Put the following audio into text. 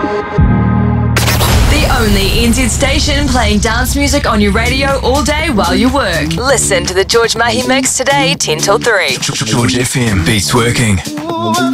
The only NZ station playing dance music on your radio all day while you work. Listen to the George Mahi Mix today, 10 till 3. George FM beats working.